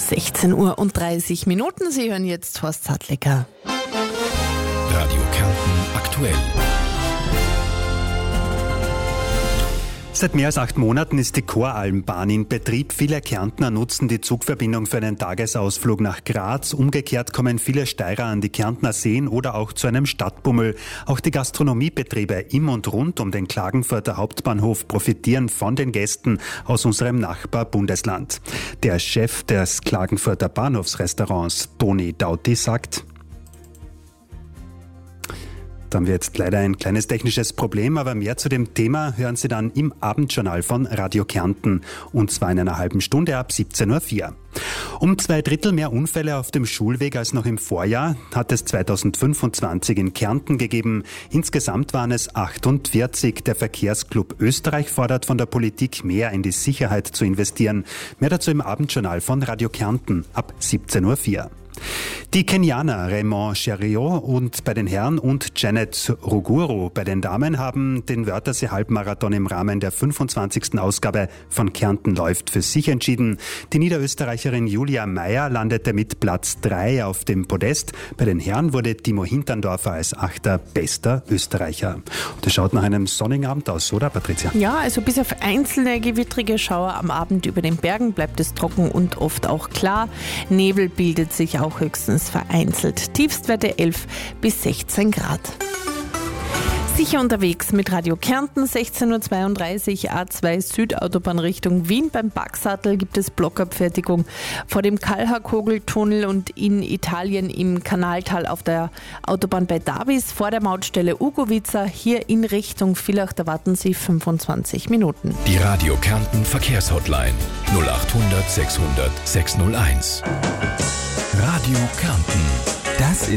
16:30 Uhr. Sie hören jetzt Horst Sattlecker. Radio Kärnten aktuell. Seit mehr als 8 Monaten ist die Koralmbahn in Betrieb. Viele Kärntner nutzen die Zugverbindung für einen Tagesausflug nach Graz. Umgekehrt kommen viele Steirer an die Kärntner Seen oder auch zu einem Stadtbummel. Auch die Gastronomiebetriebe im und rund um den Klagenfurter Hauptbahnhof profitieren von den Gästen aus unserem Nachbarbundesland. Der Chef des Klagenfurter Bahnhofsrestaurants, Toni Dauti, sagt: Da haben wir jetzt leider ein kleines technisches Problem, aber mehr zu dem Thema hören Sie dann im Abendjournal von Radio Kärnten, und zwar in einer halben Stunde ab 17:04 Uhr. Um 2/3 mehr Unfälle auf dem Schulweg als noch im Vorjahr hat es 2025 in Kärnten gegeben. Insgesamt waren es 48. Der Verkehrsclub Österreich fordert von der Politik, mehr in die Sicherheit zu investieren. Mehr dazu im Abendjournal von Radio Kärnten ab 17:04 Uhr. Die Kenianer Raymond Cheriot und bei den Herren und Janet Ruguru bei den Damen haben den Wörthersee-Halbmarathon im Rahmen der 25. Ausgabe von Kärnten läuft für sich entschieden. Die Niederösterreicherin Julia Meyer landete mit Platz 3 auf dem Podest. Bei den Herren wurde Timo Hinterndorfer als 8. bester Österreicher. Das schaut nach einem sonnigen Abend aus, oder Patricia? Ja, also bis auf einzelne gewittrige Schauer am Abend über den Bergen bleibt es trocken und oft auch klar. Nebel bildet sich auch höchstens vereinzelt. Tiefstwerte 11 bis 16 Grad. Sicher unterwegs mit Radio Kärnten, 16:32 Uhr, A2 Südautobahn Richtung Wien. Beim Backsattel gibt es Blockabfertigung vor dem Kalhakogeltunnel und in Italien im Kanaltal auf der Autobahn bei Davis vor der Mautstelle Ugovica. Hier in Richtung Villach, da warten Sie 25 Minuten. Die Radio Kärnten Verkehrshotline 0800 600 601. Radio Kärnten. Das